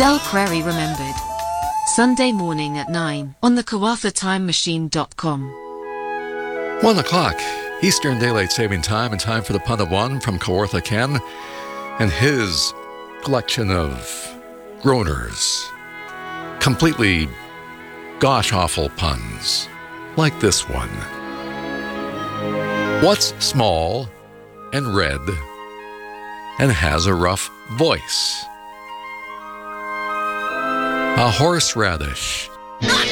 Del Prairie Remembered. Sunday morning at 9 on the KawathaTimeMachine.com. 1 o'clock, Eastern Daylight Saving Time, and time for the Punt of One from Kawartha Ken and his collection of groaners. Completely gosh-awful puns, like this one. What's small and red and has a rough voice? A horseradish.